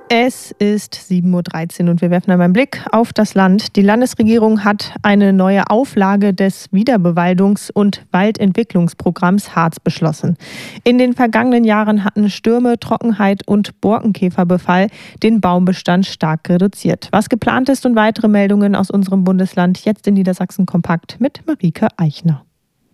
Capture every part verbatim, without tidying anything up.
Es ist sieben Uhr dreizehn und wir werfen einmal einen Blick auf das Land. Die Landesregierung hat eine neue Auflage des Wiederbewaldungs- und Waldentwicklungsprogramms Harz beschlossen. In den vergangenen Jahren hatten Stürme, Trockenheit und Borkenkäferbefall den Baumbestand stark reduziert. Was geplant ist und weitere Meldungen aus unserem Bundesland jetzt in Niedersachsen kompakt mit Marike Eichner.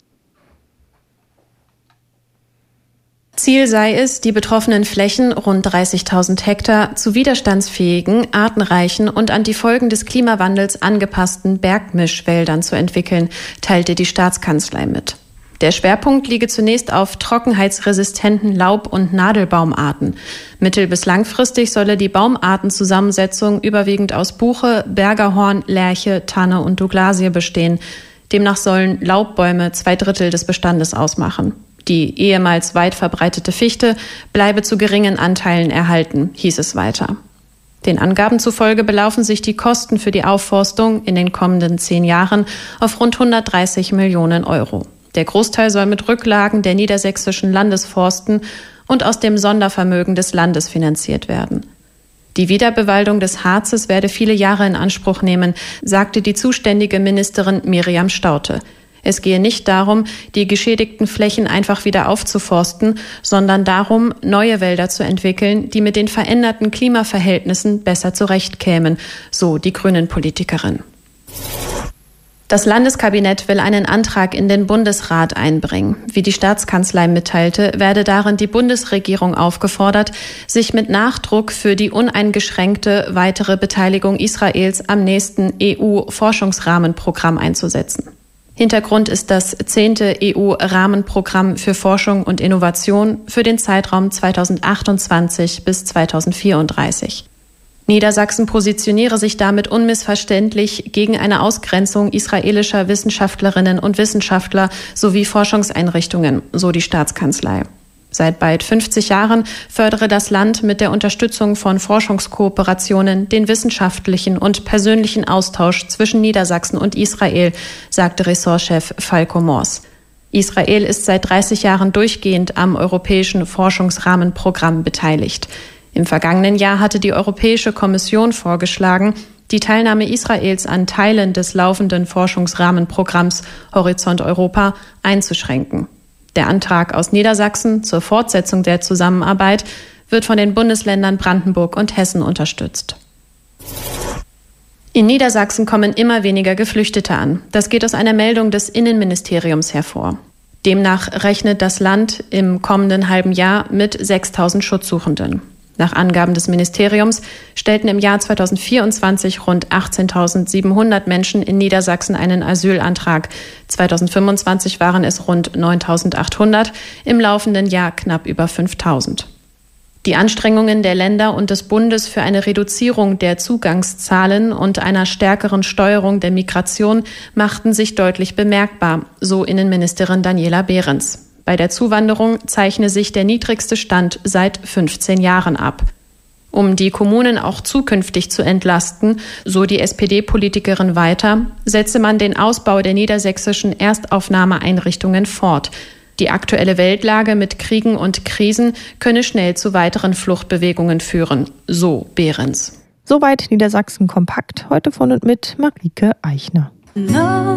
Ziel sei es, die betroffenen Flächen, rund dreißigtausend Hektar, zu widerstandsfähigen, artenreichen und an die Folgen des Klimawandels angepassten Bergmischwäldern zu entwickeln, teilte die Staatskanzlei mit. Der Schwerpunkt liege zunächst auf trockenheitsresistenten Laub- und Nadelbaumarten. Mittel- bis langfristig solle die Baumartenzusammensetzung überwiegend aus Buche, Bergerhorn, Lärche, Tanne und Douglasie bestehen. Demnach sollen Laubbäume zwei Drittel des Bestandes ausmachen. Die ehemals weit verbreitete Fichte bleibe zu geringen Anteilen erhalten, hieß es weiter. Den Angaben zufolge belaufen sich die Kosten für die Aufforstung in den kommenden zehn Jahren auf rund hundertdreißig Millionen Euro. Der Großteil soll mit Rücklagen der niedersächsischen Landesforsten und aus dem Sondervermögen des Landes finanziert werden. Die Wiederbewaldung des Harzes werde viele Jahre in Anspruch nehmen, sagte die zuständige Ministerin Miriam Staudte. Es gehe nicht darum, die geschädigten Flächen einfach wieder aufzuforsten, sondern darum, neue Wälder zu entwickeln, die mit den veränderten Klimaverhältnissen besser zurechtkämen, so die Grünen-Politikerin. Das Landeskabinett will einen Antrag in den Bundesrat einbringen. Wie die Staatskanzlei mitteilte, werde darin die Bundesregierung aufgefordert, sich mit Nachdruck für die uneingeschränkte weitere Beteiligung Israels am nächsten E U-Forschungsrahmenprogramm einzusetzen. Hintergrund ist das zehnte E U-Rahmenprogramm für Forschung und Innovation für den Zeitraum zweitausendachtundzwanzig bis zweitausendvierunddreißig. Niedersachsen positioniere sich damit unmissverständlich gegen eine Ausgrenzung israelischer Wissenschaftlerinnen und Wissenschaftler sowie Forschungseinrichtungen, so die Staatskanzlei. Seit bald fünfzig Jahren fördere das Land mit der Unterstützung von Forschungskooperationen den wissenschaftlichen und persönlichen Austausch zwischen Niedersachsen und Israel, sagte Ressortchef Falko Mors. Israel ist seit dreißig Jahren durchgehend am europäischen Forschungsrahmenprogramm beteiligt. Im vergangenen Jahr hatte die Europäische Kommission vorgeschlagen, die Teilnahme Israels an Teilen des laufenden Forschungsrahmenprogramms Horizont Europa einzuschränken. Der Antrag aus Niedersachsen zur Fortsetzung der Zusammenarbeit wird von den Bundesländern Brandenburg und Hessen unterstützt. In Niedersachsen kommen immer weniger Geflüchtete an. Das geht aus einer Meldung des Innenministeriums hervor. Demnach rechnet das Land im kommenden halben Jahr mit sechstausend Schutzsuchenden. Nach Angaben des Ministeriums stellten im Jahr zweitausendvierundzwanzig rund achtzehntausendsiebenhundert Menschen in Niedersachsen einen Asylantrag. zweitausendfünfundzwanzig waren es rund neuntausendachthundert, im laufenden Jahr knapp über fünftausend. Die Anstrengungen der Länder und des Bundes für eine Reduzierung der Zugangszahlen und einer stärkeren Steuerung der Migration machten sich deutlich bemerkbar, so Innenministerin Daniela Behrens. Bei der Zuwanderung zeichne sich der niedrigste Stand seit fünfzehn Jahren ab. Um die Kommunen auch zukünftig zu entlasten, so die S P D-Politikerin weiter, setze man den Ausbau der niedersächsischen Erstaufnahmeeinrichtungen fort. Die aktuelle Weltlage mit Kriegen und Krisen könne schnell zu weiteren Fluchtbewegungen führen, so Behrens. Soweit Niedersachsen kompakt, heute von und mit Marike Eichner. No.